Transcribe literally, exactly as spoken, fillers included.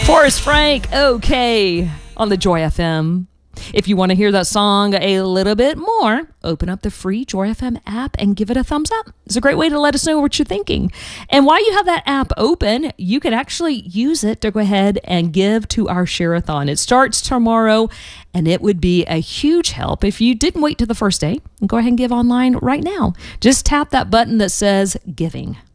Forrest Frank, okay, on the Joy F M. If you want to hear that song a little bit more, open up the free Joy F M app and give it a thumbs up. It's a great way to let us know what you're thinking. And while you have that app open, you can actually use it to go ahead and give to our Share-a-thon. It starts tomorrow, and it would be a huge help if you didn't wait till the first day. Go ahead and give online right now. Just tap that button that says Giving.